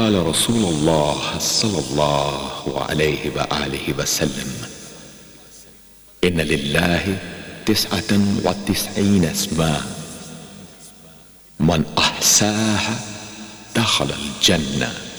قال رسول الله صلى الله عليه وآله وسلم: إن لله 99 اسما من أحساها دخل الجنة.